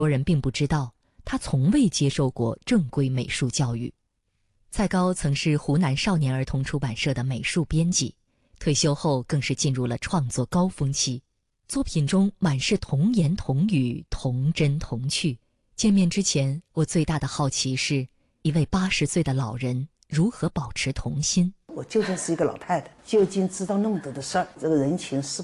多人并不知道，他从未接受过正规美术教育。蔡高曾是湖南少年儿童出版社的美术编辑，退休后更是进入了创作高峰期，作品中满是童言童语，童真童趣。见面之前，我最大的好奇是，一位80岁的老人如何保持童心。 我究竟是一个老太太，究竟知道那么多的事儿，这个人情世